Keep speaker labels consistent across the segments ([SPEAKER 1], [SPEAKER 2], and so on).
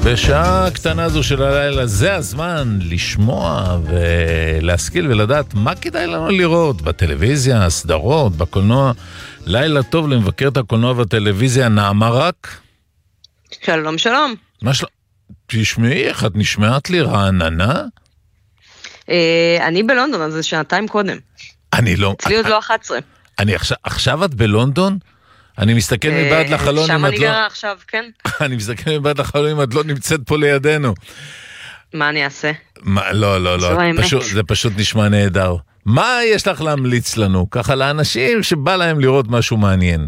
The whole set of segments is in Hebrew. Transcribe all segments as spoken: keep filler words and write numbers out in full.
[SPEAKER 1] בשעה קטנה זו של הלילה, זה הזמן לשמוע ולהשכיל ולדעת מה כדאי לנו לראות בטלוויזיה, סדרות, בקולנוע. לילה טוב למבקרת הקולנוע והטלוויזיה נעמה רק.
[SPEAKER 2] שלום שלום.
[SPEAKER 1] מה של... תשמעי, איך את נשמעת לי רעננה?
[SPEAKER 2] אה, אני בלונדון, אז זה שעתיים קודם.
[SPEAKER 1] אני לא...
[SPEAKER 2] אצלי עוד לא אחת עשרה.
[SPEAKER 1] אני עכשיו, עכשיו את בלונדון? אני מסתכל מבעד לחלון
[SPEAKER 2] שם
[SPEAKER 1] אם את
[SPEAKER 2] אני
[SPEAKER 1] לא...
[SPEAKER 2] גרה עכשיו, כן.
[SPEAKER 1] אני מסתכל מבעד לחלון אם את לא נמצאת פה לידינו.
[SPEAKER 2] מה אני אעשה?
[SPEAKER 1] מה, לא, לא, לא. פשוט, זה פשוט נשמע נהדר. מה יש לך להמליץ לנו? ככה לאנשים שבא להם לראות משהו מעניין.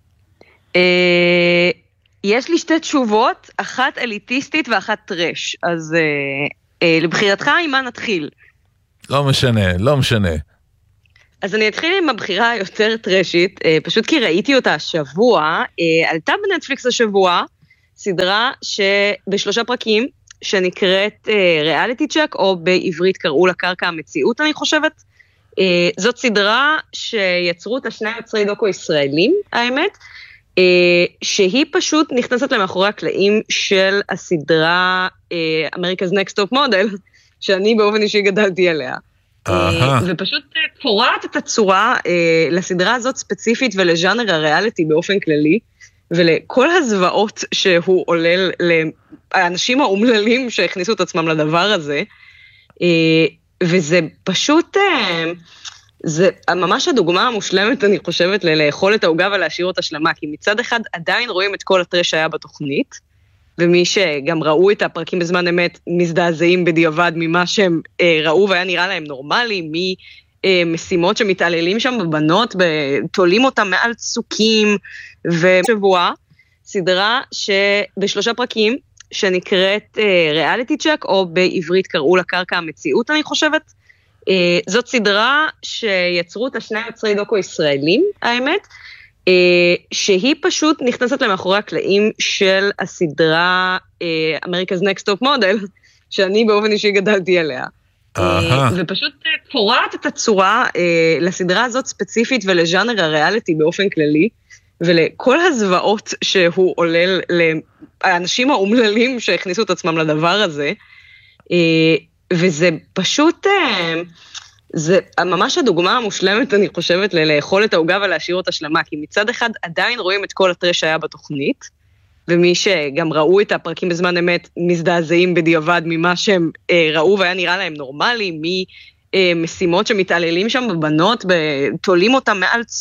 [SPEAKER 2] אה, יש לי שתי תשובות, אחת אליטיסטית ואחת טרש. אז אה, אה, לבחירתך, עם מה נתחיל?
[SPEAKER 1] לא משנה, לא משנה.
[SPEAKER 2] אז אני אתחיל עם הבחירה היותר טרשית, אה, פשוט כי ראיתי אותה השבוע, אה, עלתה בנטפליקס השבוע, סדרה שבשלושה פרקים, שנקראת אה, ריאליטי צ'ק, או בעברית קראו לה קרקע המציאות, אני חושבת. אה, זאת סדרה שיצרו אותה שני יוצרי דוקו ישראלים, האמת, אה, שהיא פשוט נכנסת למאחורי הקלעים של הסדרה אה, America's Next Top Model, שאני באופן אישי גדלתי עליה. ופשוט קוראת את הצורה לסדרה הזאת ספציפית ולז'אנר הריאליטי באופן כללי, ולכל הזוועות שהוא עולל לאנשים האומללים שהכניסו את עצמם לדבר הזה, וזה פשוט, זה ממש הדוגמה המושלמת, אני חושבת, לאכול את העוגה ולהשאיר אותה שלמה, כי מצד אחד עדיין רואים את כל הטרש שהיה בתוכנית, ומי שגם ראו את הפרקים בזמן אמת מזדעזעים בדיעבד ממה שהם אה, ראו והיה נראה להם נורמלי, ממשימות שמתעללים שם בבנות, תולים אותם מעל צוקים, ושבוע, סדרה שבשלושה פרקים, שנקראת אה, ריאליטי צ'ק, או בעברית קראו לה קרקע המציאות, אני חושבת. אה, זאת סדרה שיצרו אותה שני יוצרי דוקו ישראלים, האמת, שהיא פשוט נכנסת למאחורי הקלעים של הסדרה America's Next Top Model, שאני באופן אישי גדלתי עליה. ופשוט קוראת את הצורה לסדרה הזאת ספציפית ולז'אנר הריאליטי באופן כללי, ולכל הזוועות שהוא עולל לאנשים האומללים שהכניסו את עצמם לדבר הזה, וזה פשוט... זה ממש הדוגמה המושלמת, אני חושבת, לאכול את העוגה ולהשאיר אותה שלמה, כי מצד אחד עדיין רואים את כל הטרש שהיה בתוכנית, ומי שגם ראו את הפרקים בזמן אמת מזדעזעים בדיעבד ממה שהם אה, ראו והיה נראה להם נורמלי, ממשימות שמתעללים שם בבנות, תולים אותם מעל